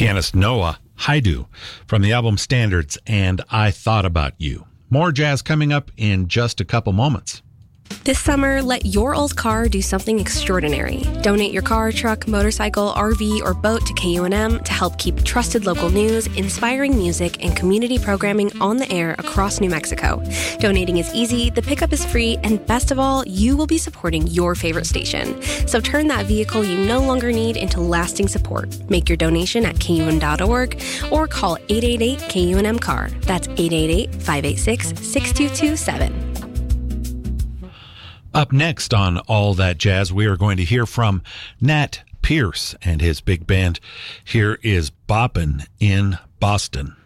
Pianist Noah Haidu from the album Standards and I Thought About You. More jazz coming up in just a couple moments. This summer, let your old car do something extraordinary. Donate your car, truck, motorcycle, RV, or boat to KUNM to help keep trusted local news, inspiring music, and community programming on the air across New Mexico. Donating is easy, the pickup is free, and best of all, you will be supporting your favorite station. So turn that vehicle you no longer need into lasting support. Make your donation at KUN.org or call 888-KUNM-CAR. That's 888-586-6227. Up next on All That Jazz, we are going to hear from Nat Pierce and his big band. Here is Boppin' in Boston.